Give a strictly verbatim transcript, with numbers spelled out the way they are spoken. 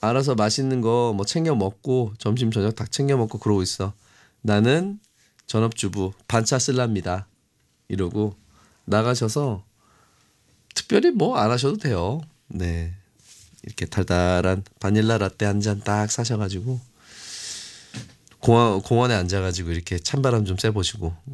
알아서 맛있는 거 뭐 챙겨 먹고 점심 저녁 다 챙겨 먹고 그러고 있어. 나는 전업주부 반차 쓸랍니다. 이러고 나가셔서 특별히 뭐 안 하셔도 돼요. 네. 이렇게 달달한 바닐라 라떼 한 잔 딱 사셔가지고 공원, 공원에 앉아가지고 이렇게 찬바람 좀 쐬보시고